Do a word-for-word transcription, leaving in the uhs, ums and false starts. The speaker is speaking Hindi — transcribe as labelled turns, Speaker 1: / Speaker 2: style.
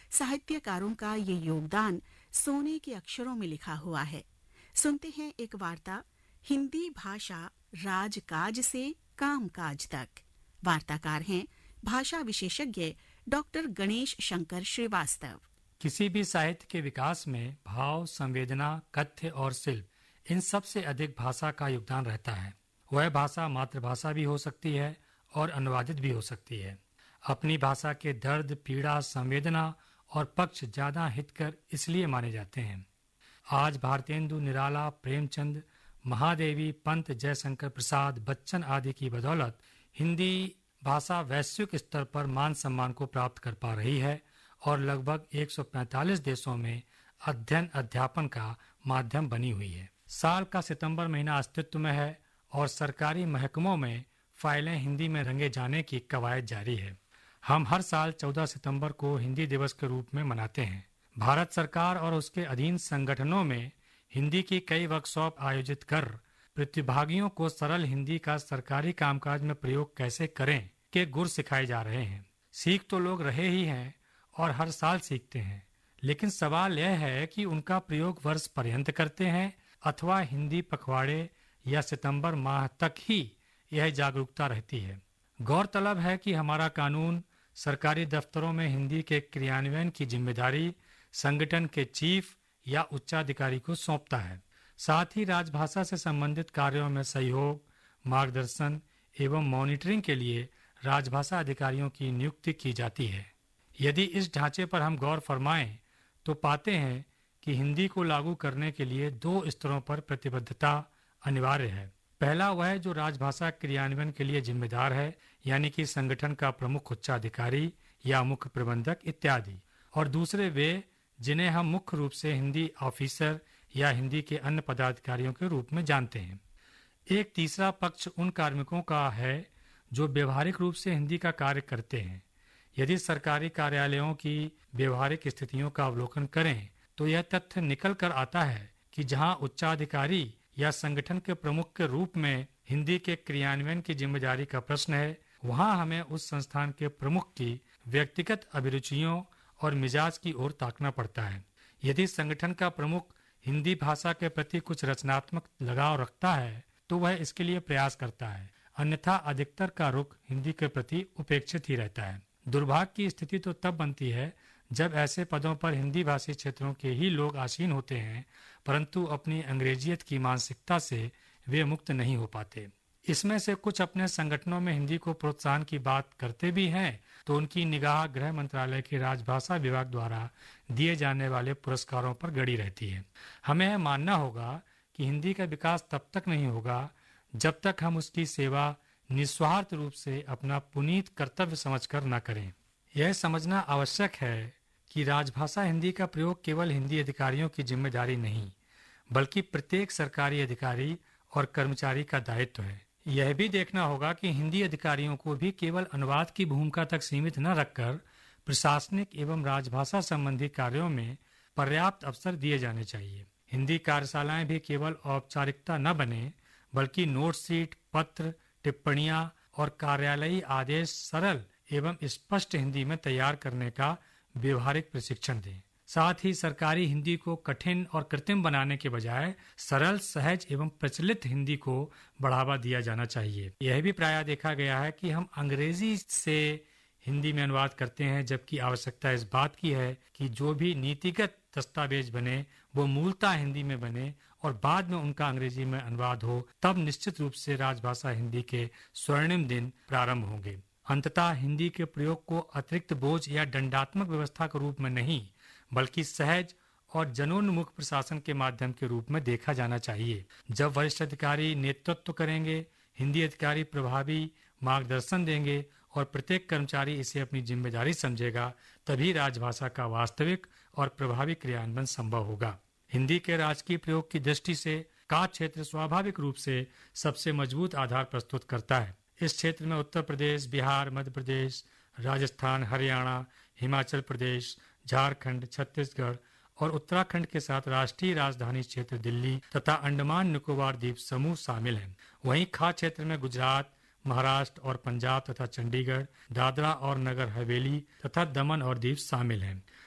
Speaker 1: साहित्यकारों का ये योगदान सोने के अक्षरों में लिखा हुआ है। सुनते हैं एक वार्ता, हिंदी भाषा राजकाज से कामकाज तक। वार्ताकार हैं भाषा विशेषज्ञ डॉक्टर गणेश शंकर श्रीवास्तव।
Speaker 2: किसी भी साहित्य के विकास में भाव, संवेदना, कथ्य और शिल्प, इन सब से अधिक भाषा का योगदान रहता है। वह भाषा मातृभाषा भी हो सकती है और अनुवादित भी हो सकती है। अपनी भाषा के दर्द, पीड़ा, संवेदना और पक्ष ज्यादा हितकर इसलिए माने जाते हैं। आज भारतेंदु निराला, प्रेमचंद, महादेवी, पंत, जयशंकर प्रसाद, बच्चन आदि की बदौलत हिंदी भाषा वैश्विक स्तर पर मान सम्मान को प्राप्त कर पा रही है और लगभग एक सौ पैंतालीस देशों में अध्ययन अध्यापन का माध्यम बनी हुई है। साल का सितंबर महीना अस्तित्व में है और सरकारी महकमों में फाइलें हिंदी में रंगे जाने की कवायद जारी है। हम हर साल चौदह सितंबर को हिंदी दिवस के रूप में मनाते हैं। भारत सरकार और उसके अधीन संगठनों में हिंदी की कई वर्कशॉप आयोजित कर प्रतिभागियों को सरल हिंदी का सरकारी कामकाज में प्रयोग कैसे करें के गुर सिखाए जा रहे हैं। सीख तो लोग रहे ही हैं और हर साल सीखते हैं, लेकिन सवाल यह है कि उनका प्रयोग वर्ष पर्यंत करते हैं अथवा हिंदी पखवाड़े या सितंबर माह तक ही यह जागरूकता रहती है। गौरतलब है कि हमारा कानून सरकारी दफ्तरों में हिंदी के क्रियान्वयन की जिम्मेदारी संगठन के चीफ या उच्चाधिकारी को सौंपता है। साथ ही राजभाषा से संबंधित कार्यों में सहयोग, मार्गदर्शन एवं मॉनिटरिंग के लिए राजभाषा अधिकारियों की नियुक्ति की जाती है। यदि इस ढांचे पर हम गौर फरमाएं तो पाते हैं कि हिंदी को लागू करने के लिए दो स्तरों पर प्रतिबद्धता अनिवार्य है। पहला वह जो राजभाषा क्रियान्वयन के लिए जिम्मेदार है, यानी कि संगठन का प्रमुख उच्चाधिकारी या मुख्य प्रबंधक इत्यादि, और दूसरे वे जिन्हें हम मुख्य रूप से हिंदी ऑफिसर या हिंदी के अन्य पदाधिकारियों के रूप में जानते हैं। एक तीसरा पक्ष उन कार्मिकों का है जो व्यवहारिक रूप से हिंदी का कार्य करते हैं। यदि सरकारी कार्यालयों की व्यवहारिक स्थितियों का अवलोकन करें तो यह तथ्य निकल कर आता है कि जहां उच्चाधिकारी या संगठन के प्रमुख के रूप में हिंदी के क्रियान्वयन की जिम्मेदारी का प्रश्न है, वहां हमें उस संस्थान के प्रमुख की व्यक्तिगत अभिरुचियों और मिजाज की ओर ताकना पड़ता है। यदि संगठन का प्रमुख हिंदी भाषा के प्रति कुछ रचनात्मक लगाव रखता है तो वह इसके लिए प्रयास करता है, अन्यथा अधिकतर का रुख हिंदी के प्रति उपेक्षित ही रहता है। दुर्भाग्य की स्थिति तो तब बनती है जब ऐसे पदों पर हिंदी भाषी क्षेत्रों के ही लोग आसीन होते हैं, परंतु अपनी अंग्रेजियत की मानसिकता से वे मुक्त नहीं हो पाते। इसमें से कुछ अपने संगठनों में हिंदी को प्रोत्साहन की बात करते भी हैं तो उनकी निगाह गृह मंत्रालय के राजभाषा विभाग द्वारा दिए जाने वाले पुरस्कारों पर गड़ी रहती है। हमें यह मानना होगा कि हिंदी का विकास तब तक नहीं होगा जब तक हम उसकी सेवा निस्वार्थ रूप से अपना पुनीत कर्तव्य समझकर न करें। यह समझना आवश्यक है कि राजभाषा हिंदी का प्रयोग केवल हिंदी अधिकारियों की जिम्मेदारी नहीं, बल्कि प्रत्येक सरकारी अधिकारी और कर्मचारी का दायित्व है। यह भी देखना होगा कि हिंदी अधिकारियों को भी केवल अनुवाद की भूमिका तक सीमित न रखकर प्रशासनिक एवं राजभाषा संबंधी कार्यों में पर्याप्त अवसर दिए जाने चाहिए। हिंदी कार्यशालाएं भी केवल औपचारिकता न बने, बल्कि नोट शीट, पत्र, टिप्पणियां और कार्यालयी आदेश सरल एवं स्पष्ट हिंदी में तैयार करने का व्यवहारिक प्रशिक्षण दें। साथ ही सरकारी हिंदी को कठिन और कृत्रिम बनाने के बजाय सरल, सहज एवं प्रचलित हिंदी को बढ़ावा दिया जाना चाहिए। यह भी प्रायः देखा गया है कि हम अंग्रेजी से हिंदी में अनुवाद करते हैं, जबकि आवश्यकता इस बात की है कि जो भी नीतिगत दस्तावेज बने वो मूलतः हिंदी में बने और बाद में उनका अंग्रेजी में अनुवाद हो, तब निश्चित रूप से राजभाषा हिंदी के स्वर्णिम दिन प्रारंभ होंगे। अंततः हिंदी के प्रयोग को अतिरिक्त बोझ या दंडात्मक व्यवस्था के रूप में नहीं, बल्कि सहज और जनोन्मुख प्रशासन के माध्यम के रूप में देखा जाना चाहिए। जब वरिष्ठ अधिकारी नेतृत्व करेंगे, हिंदी अधिकारी प्रभावी मार्गदर्शन देंगे और प्रत्येक कर्मचारी इसे अपनी जिम्मेदारी समझेगा, तभी राजभाषा का वास्तविक और प्रभावी क्रियान्वयन संभव होगा। हिंदी के राजकीय प्रयोग की दृष्टि से का क्षेत्र स्वाभाविक रूप से सबसे मजबूत आधार प्रस्तुत करता है। इस क्षेत्र में उत्तर प्रदेश, बिहार, मध्य प्रदेश, राजस्थान, हरियाणा, हिमाचल प्रदेश, झारखंड, छत्तीसगढ़ और उत्तराखंड के साथ राष्ट्रीय राजधानी क्षेत्र दिल्ली तथा अंडमान निकोबार द्वीप समूह शामिल हैं। वहीं खा क्षेत्र में गुजरात, महाराष्ट्र और पंजाब तथा चंडीगढ़, दादरा और नगर हवेली तथा दमन और दीव शामिल हैं।